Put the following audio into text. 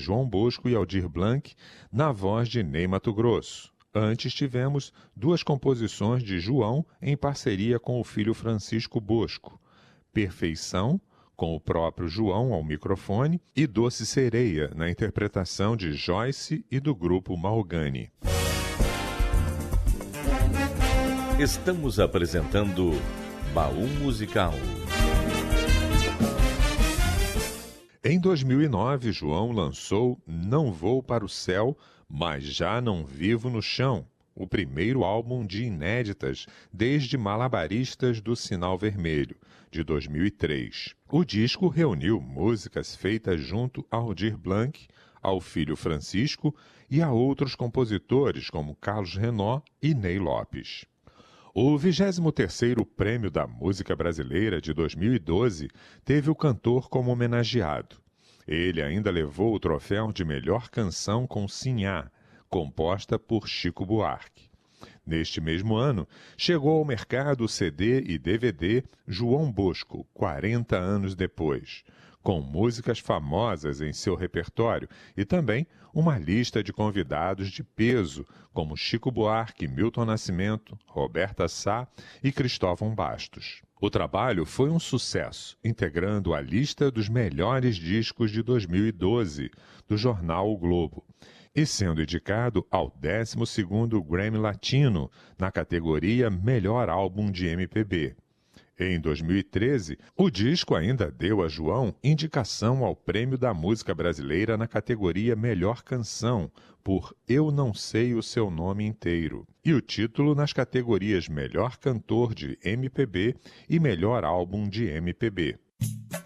João Bosco e Aldir Blanc, na voz de Ney Matogrosso. Antes tivemos duas composições de João em parceria com o filho Francisco Bosco, Perfeição, com o próprio João ao microfone, e Doce Sereia, na interpretação de Joyce e do grupo Mahogany. Estamos apresentando Baú Musical. Em 2009, João lançou Não Vou para o Céu, mas Já Não Vivo no Chão, o primeiro álbum de inéditas desde Malabaristas do Sinal Vermelho, de 2003. O disco reuniu músicas feitas junto a Aldir Blanc, ao filho Francisco e a outros compositores como Carlos Renaud e Ney Lopes. O 23º Prêmio da Música Brasileira de 2012 teve o cantor como homenageado. Ele ainda levou o troféu de melhor canção com Sinhá, composta por Chico Buarque. Neste mesmo ano, chegou ao mercado o CD e DVD João Bosco, 40 anos depois, com músicas famosas em seu repertório e também uma lista de convidados de peso, como Chico Buarque, Milton Nascimento, Roberta Sá e Cristóvão Bastos. O trabalho foi um sucesso, integrando a lista dos melhores discos de 2012, do jornal O Globo, e sendo indicado ao 12º Grammy Latino, na categoria Melhor Álbum de MPB. Em 2013, o disco ainda deu a João indicação ao Prêmio da Música Brasileira na categoria Melhor Canção, por Eu Não Sei o Seu Nome Inteiro, e o título nas categorias Melhor Cantor de MPB e Melhor Álbum de MPB.